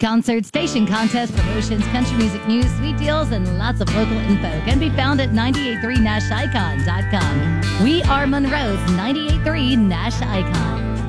Concert, station contests, promotions, country music news, sweet deals, and lots of local info can be found at 983nashicon.com. We are Monroe's 983 Nash Icon.